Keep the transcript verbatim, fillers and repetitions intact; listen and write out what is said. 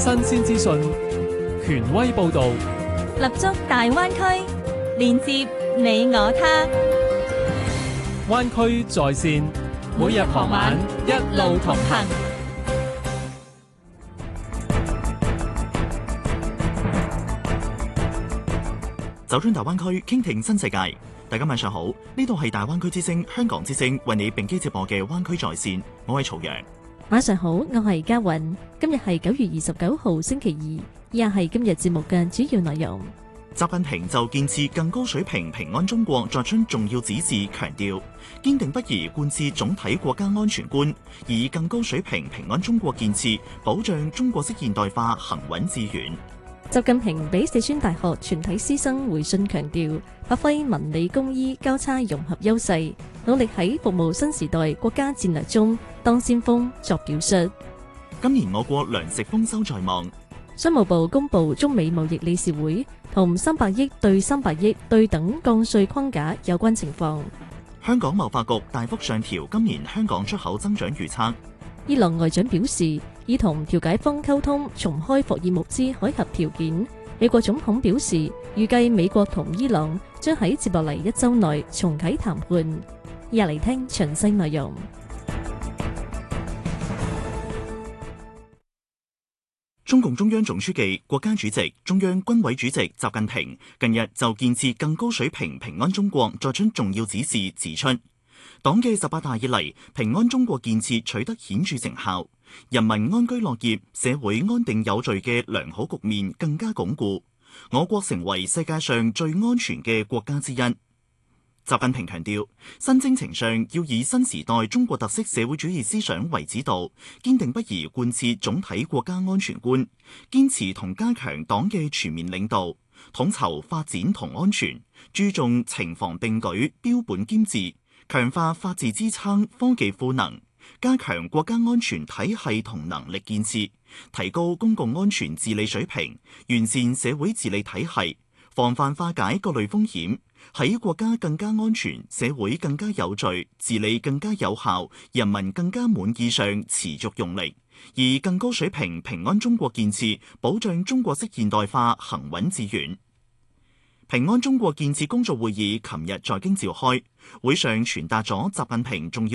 新鮮資訊，權威報導， 立足大灣區，連接你我他。 灣區在線，每日傍晚一路同行。 走進大灣區，傾聽新世界。大家晚上好，呢度係大灣區之聲香港之聲為你並機接播嘅灣區在線，我係曹陽。 晚上好，我係嘉韻。今日係九月二十九號星期二，以下係今日節目嘅主要內容。 習近平就建設更高水平平安中國作出重要指示，強調堅定不移貫徹總體國家安全觀，以更高水平平安中國建設保障中國式現代化行穩致遠。 習近平俾四川大學全體師生回信強調，發揮文理工醫交叉融合優勢，努力喺服務新時代國家戰略中當先鋒作表率。 今年我國糧食豐收在望。 商務部公布中美貿易理事會同三百億對三百億對等降稅框架有關情況。 香港貿發局大幅上調今年香港出口增長預測。 伊朗外長表示，已同調解方溝通重開霍爾木茲海峽條件。美國總統表示，預計美國同伊朗將喺接落嚟一周內重啟談判。入嚟聽詳細內容。 中共中央總書記、國家主席、中央軍委主席習近平近日就建設更高水平平安中國作出重要指示，指出黨嘅十八大以嚟，平安中國建設取得顯著成效，人民安居樂業、社會安定有序嘅良好局面更加鞏固，我國成為世界上最安全嘅國家之一。習近平強調，新征程上要以新時代中國特色社會主義思想為指導，堅定不移貫徹總體國家安全觀，堅持同加強黨嘅全面領導，統籌發展同安全，注重情防並舉、標本兼治，強化法治支撐、科技賦能，加強國家安全體系同能力建設，提高公共安全治理水平，完善社會治理體系，防範化解各類風險，喺國家更加安全、社會更加有序、治理更加有效、人民更加滿意上持續用力，以更高水平平安中國建設保障中國式現代化行穩致遠。平安中國建設工作會議琴日在京召開，會上傳達咗習近平重要